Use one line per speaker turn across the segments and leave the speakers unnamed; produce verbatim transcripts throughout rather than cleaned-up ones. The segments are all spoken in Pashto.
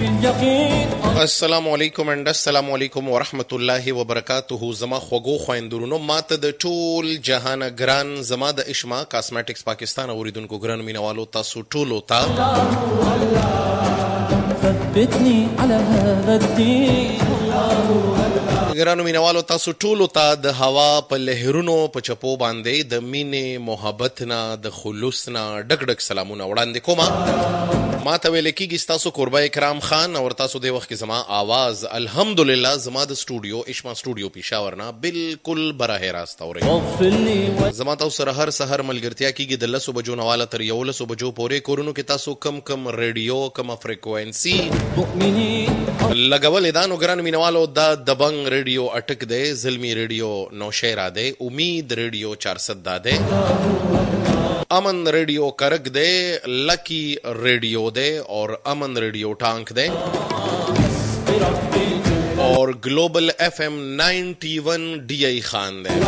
السلام علیکم اند السلام علیکم ورحمت الله وبرکاته. زما خوږو خويندرونو ماته د ټول جهان ګران زما د اشما کاسمیټکس پاکستان اوریدونکو ګران مینوالو تاسو ټولو ته ثبتني على هذا الدين ګرانو مینوالو تاسو ټولو ته د هوا په لهرونو په چپو باندې د مینې محبت نه د خلوص نه ډک ډک سلامونه وړاندې کوم. ما ته ویل کېږي ستاسو قربه کرام خان او تاسو د وخت کې زما आवाज الحمدلله زما د سټوډیو اشما سټوډیو پېښور نه بالکل براه راست اوري. زما تاسو سره هر سحر ملګرتیا کېږي د لسو بجو نواله تر یولسو بجو پورې کورونو کې تاسو کم کم ریډیو کم فریکوینسي لګولې دا نو ګران مینوالو دا دبنګ ریډیو اٹک دی، زلمی ریډیو نوشیرا دی، امید ریډیو چارسد دا دی، امن ریڈیو کرک دے، لکی ریڈیو دے اور امن ریڈیو ٹانک دے اور گلوبل ایف ایم نائنٹی ون ڈی آئی خان دے.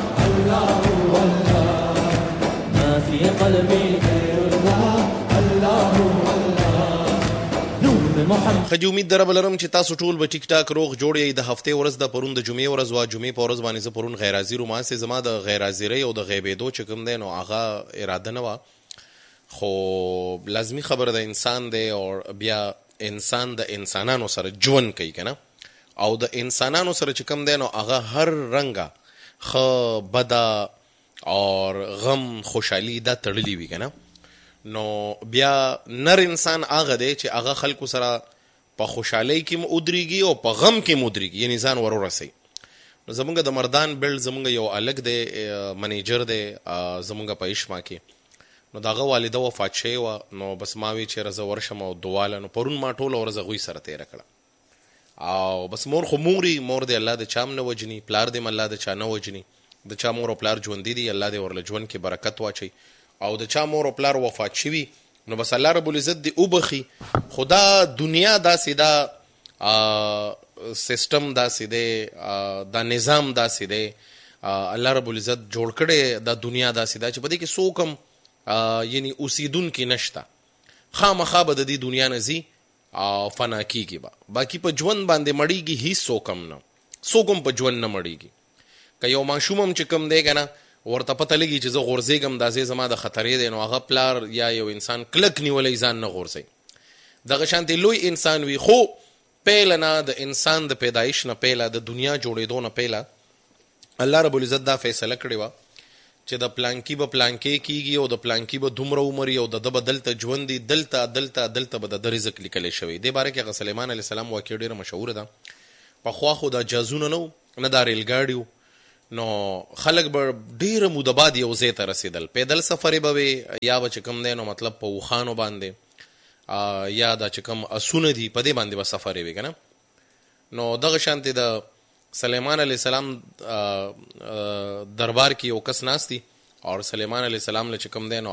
خجی امید در بلرم چې تاسو ټول به ټیک ټاک روغ جوړ یې. د هفته ورځ د پرون د جمعې ورځ وا جمعې په ورځ باندې زه پرون غیر حاضر ما سه زما د غیر حاضرۍ او د غیبېدو چې کوم دی نو هغه اراده نه وه، خو لازمی خبره د انسان دی او بیا انسان د انسانانو سره ژوند کوي که نه، او د انسانانو سره چې کوم دی نو هغه هر رنګه ښه بده اور غم خوشحالي دا تړلي وي که نه، نو بیا نر انسان هغه دی چې هغه خلکو سره په خوشحالۍ کې م ودرېږي او په غم کې م ودرېږي، یعنې ځان ور ورسوي. نو زمونږ د مردان بیلډ زمونږ یو الګ دی منیجر دی زمونږ په اشما کې، نو د هغه والده وفات شوې وه، نو بس ما وی چېرې زه ورشم او دواله، نو پرون ما ټوله ورځ هغوی سره تېره کړه. او بس مور خو موري، مور دی الله د چا هم نه وجني، پلار دی هم الله د چا نه وجني، د چا مور او پلار ژوندي دي الله دی ورله ژوند کې برکت واچوي، او د چا مور او پلار وفات شوي نو بس الله رب العزت دی وبخي. خدا دنیا داسې دا سیستم داسې دی، دا نظام داسې دی، الله رب العزت جوړ کړی دا دنیا داسې دا چې په دې کې څوک هم یعنی اوسیدونکي نشته، خامخا به د دې دنیا نه ځي او فنا کېږي به، باقي په ژوند باندې مړېږي هېڅ څوک هم نه، څوک هم په ژوند نه مړېږي. که یو ماشوم هم چې کوم دی که نه ورته پته لګي چې زه غورځېږم دا ځای زما د خطرې دی، نو هغه پلار یا یو انسان کلک نیولی ځان نه غورځوي. دغه شانتې لوی انسان وي، خو پیله نه د انسان د پیدایش نه پیله د دنیا جوړېدو نه پیله الله رب العزت دا فیصله کړې وه چې د پلانکي به پلانکې کېږي او د پلانکي به دومره عمر وي او د ده به دلته ژوند دي، دلته دلته دلته به د ده رزق لیکلی شوی. دې باره کې هغه سلیمان علیه السلام واقع ډېره مشهوره ده. پخوا خو دا جازونه نه وو، نه دا ریلګاډي وو، نو خلک به ډېره موده بعد یو ځای ته رسېدل، پیدل سفرې به وې یا به چې کوم دی نو مطلب په اوښانو باندې یا دا چې کوم اسونه دي په دې باندې به سفرې وې که نه. نو دغه شانتې د سلیمان علیه السلام دربار کې یو کس ناست دي او سلیمان علیه السلام له چې کوم دی نو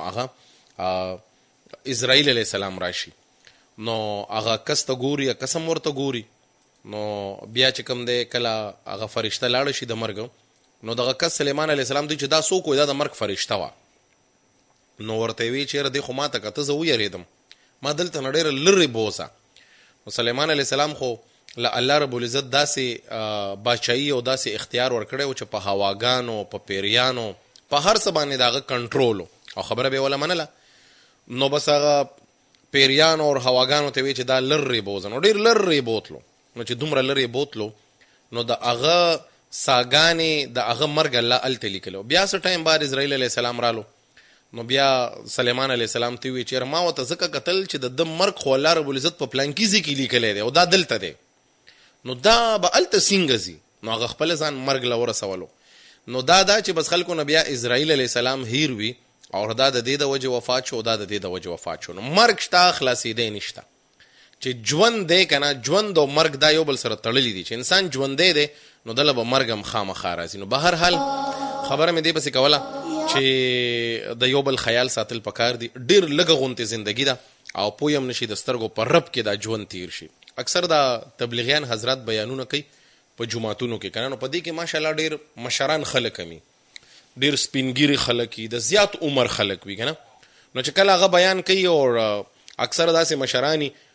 هغه اسرائیل علیه السلام راشي، نو هغه کس ته ګوري، کس هم ورته ګوري، نو بیا چې کوم دی کله هغه فرشته لاړه شي د مرګ، نو دغه کس سلیمان علیه السلام دوی چې دا څوک وایي دا د مرګ فرشته وه، نو ورته یې وی چېرې دی خو ما ته کته زه ویرېدم، ما دلته نه ډېره لرې بوځه. نو سلیمان علیه السلام خو له الله رب العزت داسې باچایي او داسې اختیار ورکړی و چې په هواګانو په پیریانو په هر څه باندې د هغه کنټرول او خبره به یې وله منله. نو بس هغه پیریانو او هواګانو ته وی چې دا لرې بوځه، نو ډېر لرې بوتلو، نو چې دومره لرې بوتلو نو د هغه ساګانې د هغه مرګ الله هلته لیکلو. بیا څه ټایم بعد اسرائیل علیه السلام رالو، نو بیا سلیمان علیه السلام ته وی چېرې ما ورته ځکه کتل چې د ده مرګ خو الله رب العزت په پلانکي ځای کې لیکلی دی او دا دلته دی، نو دا به هلته څنګه ځي؟ نو هغه خپله ځان مرګ له ورسولو. نو دا دا چې بس خلکو نه بیا اسرائیل علیه السلام هیر وي او دا د دې د وجې وفات شو او دا د دې د وجې وفات شو. نو مرګ شته، خلاصېدی نشته. چې ژوند دی که نه، ژوند او مرګ دا یو بل سره تړلي دي، چې انسان ژوندی دی نو دله به مرګ هم خامخا راځي. نو به هر حال خبره مې دې پسې کوله چې د یو بل خیال ساتل پکار دي. ډېر لږه غونتې زندګي ده او پوی هم نشي د سترګو په رب کې دا ژوند تیر شي. اکثر دا تبلیغیان حضرات بیانونه کوي په جماعتونو کې کنه، نو په دې کې ماشاءالله ډېر مشران خلک وي، ډېر سپینګیري خلک وي، د زیات عمر خلک وي کنه. نو چې کله هغه بیان کوي او اکثر داسې مشرانی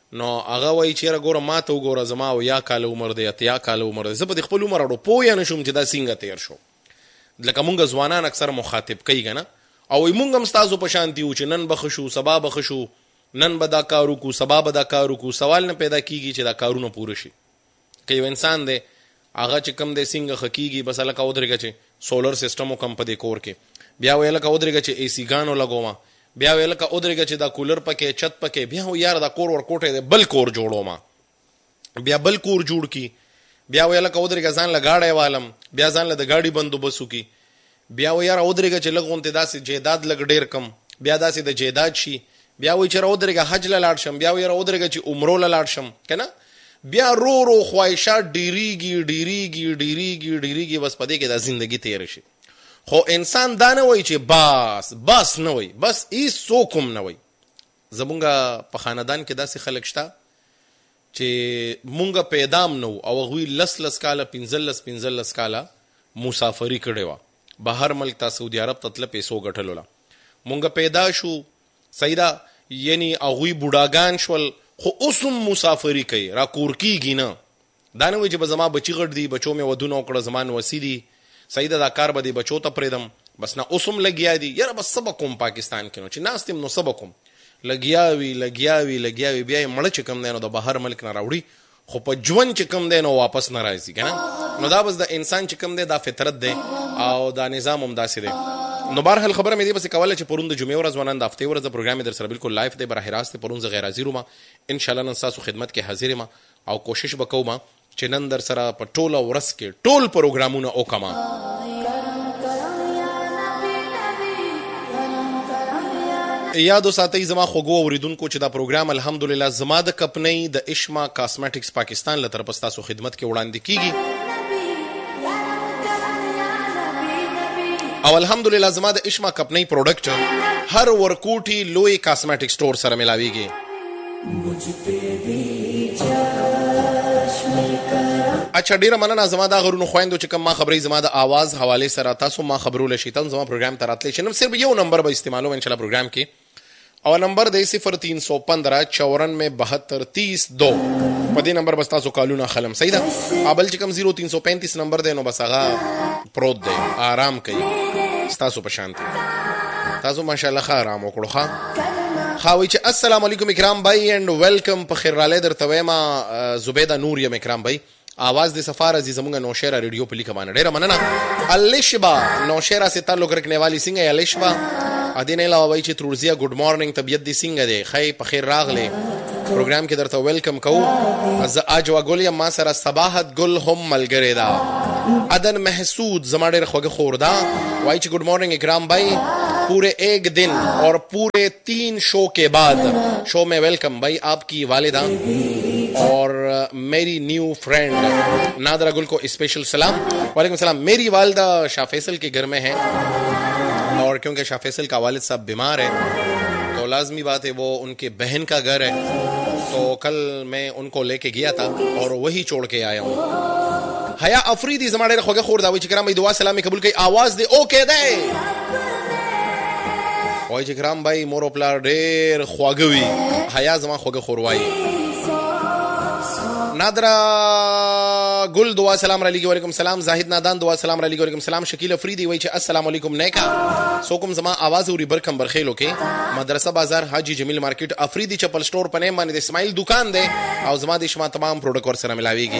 نو هغه وایي چېره ګوره ما ته وګوره زما او یا کاله عمر دی اتیا کاله عمر دی زه په د خپل عمر اړو پوه نه شوم چې دا څنګه تیر شو لکه مونږ ځوانان اکثر مخاطب کوي که نه او وایي مونږ هم ستاسو په شانتي وو چې نن به ښه شو سبا به ښه شو نن به دا کار وکړو سبا به دا کار وکړو سوال نه پیدا کېږي چې دا کارونه پوره شي که یو انسان دی هغه چې کم دی څنګه ښه کېږي بس هلکه ودرېږه چې سولر سیسټم وکړم په دې کور کې بیا وایي هلکه ودرېږه چې اے سي ګانو لګومه بیا وایي هلکه ودرېږه چې دا کولر پکې چت پکې بیا وایي یاره دا کور ورکوټی دی بل کور جوړومه بیا بل کور جوړ کړي بیا وایي هلکه ودرېږه ځان له ګاډی والم بیا ځان له د ګاډي بندوبست وکړي بیا وایي یاره ودرېږه چې لږ غونتې داسې جیداد لږ ډېر کم بیا داسې د جیداد شي بیا وایي چې ودرېږه حج له لاړ شم بیا وایي ودرېږه چې عمرو له لاړ شم که نه بیا رو رو خواهشات ډیریږي ډیریږي ډیریږي ډیریږي بس په دې کې دا زندگی تېره شي خو انسان دا نه وایي چې بس بس نه وایي بس هېڅوک هم نه وایي زمونږ په خاندان کې داسې خلک شته چې مونږ پیدا هم نه وو او هغوی لس لس کاله پنځلس پنځلس کاله مسافري کړې وه بهر ملک ته سعودي عرب ته تله پیسو ګټلو له مونږ پیدا شو صحیح ده یعنی هغوی بوډاګان شول خو اوس هم مسافري کوي را کور کېږي نه دا نه وایي چې به زما بچي غټ دي بچو مې ودونه وکړه زما نوسي دي صحیح ده دا کار به دې بچو ته پرېږدم بس نه اوس هم لګیا دي یاره بس څه به کوم پاکستان کې نو چې ناست یم نو څه به کوم لګیا وي لګیا وي لګیا وي بیا یې مړه چې کوم دی نو د بهر ملک نه راوړي خو په ژوند چې کوم دی نو واپس نه راځي که نه نو دا بس د انسان چې کوم دی دا فطرت دی او دا نظام هم داسې دی نو بهرحال خبره مې دې پسې کوله چې پرون د جمعې ورځ ونن د هفتې ورځ د پروګرام در سره بالکل لایف دی براه راست دی پرون زه غیر حاضر وم انشاءالله نن ستاسو خدمت کې حاضر یم او کوشش به کوم چې نن در سره په ټوله ورځ کې ټول پروګرامونه وکړم یادو ساتئ زما خوږو اوریدونکو چې دا پروګرام الحمدلله زما د کمپنۍ د اشما کاسمیټکس پاکستان له طرفه ستاسو خدمت کې وړاندې کیږي او الحمدلله زما د اشما کمپنۍ پروډکټ هر ورکوټي لوی کاسمیټک سٹور سره ملاویږي اچھا ډیره مننه زما دا غرونو خويندو چې کوم ما خبرې زما د आवाज حواله سره تاسو ما خبرول شي تاسو زما پروګرام ته راتلی شنم صرف یو نمبر به استعمالوم ان شاء الله پروګرام کې او نمبر دی صفر تین سو پندرہ چورانوے بہتر تیس دو په دې نمبر بس تاسو کالونه خلم صحیح ده ابل چې کوم زیرو تین سو پینتیس نمبر دی نو بس هغه پروت دی آرام کوي تاسو په شانتي تاسو ماشاءالله ښه آرام وکړو ښه خاوي چې السلام علیکم اکرام بھائی اینڈ ویلکم په خیر راله درته وایم زبیده نور یم اکرام بھائی आवाज د सफार अजी जमुंगा नौशेरा रेडियो पे लिखा माना डेरा मनना अलिशबा नौशेरा से ताल्लुक रखने वाली सिंह है अलिशबा अदीन अलावा भाई चित्रुजिया गुड मॉर्निंग तबीयत दी सिंह दे खै पखैर रागले प्रोग्राम के दरता वेलकम कहू आज वागोलिया मा सरा सबाहत गुल हम मलगरेदा अदन महसूद जमाडे रखोगे खोरदा वाई ची गुड मॉर्निंग इकराम भाई पूरे एक दिन और पूरे तीन शो के बाद शो में वेलकम भाई आपकी वालिदा और मेरी न्यू फ्रेंड नादरा गुल को स्पेशल सलाम वालेकुम सलाम मेरी वालिदा शाह फैसल के घर में है और क्योंकि शाह फैसल का वालिद साहब बीमार है तो लाजमी बात है वो उनके बहन का घर है तो कल मैं उनको लेके गया था और वही छोड़ के आया हूँ हया अफरीदी जमाने खोगे खोरदावी चिकराम दुआ सलामी कबूल की आवाज दे ओके दे ओए चिकराम भाई मोरो प्लार ढेर ख्वागवी हया जमा खोगे खोरवाई नादरा गुल दुआ सलाम अलैकुम वालेकुम सलाम जाहिद नादान दुआ सलाम अलैकुम वालेकुम सलाम शकील अफरीदी वही अस्सलाम वालेकुम नेका सोकुम जमा आवाज उरी बरकम बरखेलो के मदरसा बाजार हाजी जमील मार्केट अफरीदी चप्पल स्टोर पने माने दे इस्माइल दुकान दे और जमा दिशमा तमाम प्रोडक्ट और सरा मिलावेगी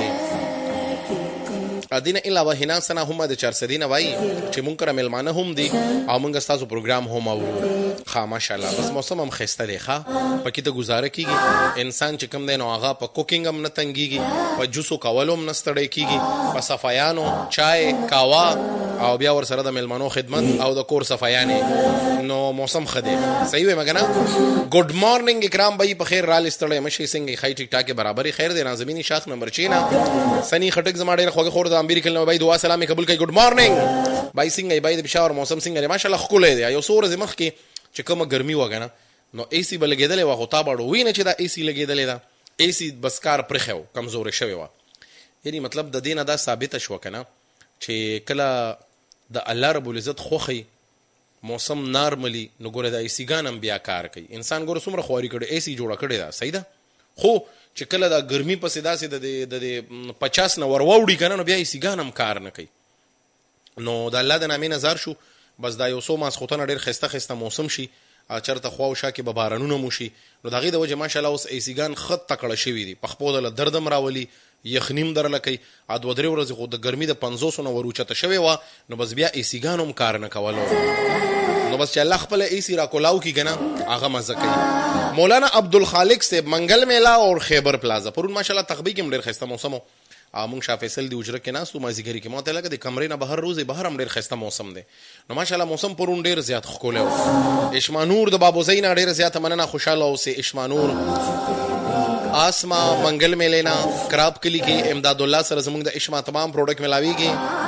अदीन अलावा हिना सना हम د चार सदीना भाई چې مونږ کرا ملمانه هم دي او مونږ تاسو پروګرام هم او خا ماشاءالله بس موسم هم خسته دی ښا پکې ته گزاره کیږي انسان چې کم دی نو هغه په کوکینګ هم نه تنګيږي په جوسو کولو هم نه ستړی کیږي په صفایانو چای کاوا او بیا ور سره د ملمانو خدمت او د کور صفایانه نو موسم خده صحیح وي مګنا ګډ مارننګ اکرام بھائی په خیر رال استړی مشي څنګه خای ټیک ټاک برابرۍ خیر دی نازمینی شاخ نمبر چینا سنی خټک زماډه خوګه خور امریکا نو بھائی دعا سلام قبول کړئ ګډ مارننګ بھائی څنګه بھائی د بشاور موسم څنګه ماشاءالله خولې دی یو سور زمخ کې چې کومه ګرمي وګنه نو ای سی بلګیدلې وا غو تا باړو وینه چې دا ای سی لګیدلې دا ای سی بس کار پرخو کمزور شوی و یعنی مطلب د دینه دا ثابت شو کنه چې کله د الله رب العزت خوخي موسم نارملی نو ګوره د ای سی ګانم بیا کار کوي انسان ګوره څومره خواري کړي ای سی جوړه کړي دا صحیح ده خو چې کله دا ګرمي پسې داسې د پچاس نه ورواوړي که نه نو بیا یې سیګان هم کار نه کوي. نو د الله د نامې نظر شو بس دا یو څو ماسخوتنه ډېر ښایسته ښایسته موسم شي، چېرته خوا و شا کې به بارانونه مو شي، نو د هغې د وجې ماشاءالله اوس ایسیګان ښه تکړه شوي دي، په خپو دله درد هم راولي، یخنیم درله کوي. ا دوه درې ورځې خو د ګرمي د پنځوسو نه ور اوچته شوې وه، نو بس بیا ایسیګان هم کار نه کولو، نو بس چې الله خپله ایسي را کولاو کي که نه هغه مزه کوي. مولانا عبدالخالق صاحب منگل میلا اور خیبر پلازا پرون ماشاءالله تخبی کې هم ډېر ښایسته موسم و. مونږ شاه فیصل دی اجره کې ناستو مازدیګري کې، ما ته لګه د کمرې نه بهر روزې بهر هم ډېر ښایسته موسم دی. نو ماشاءالله موسم پرون ډېر زیات ښکلی و. اشمانور د بابوزۍ نه ډېره زیاته مننه، خوشحاله اوسې اشمانور. آسما منگل میلې نه کراب کلي کې امداد الله سره زموږ د اشما تمام پروډکټ ملاویږي.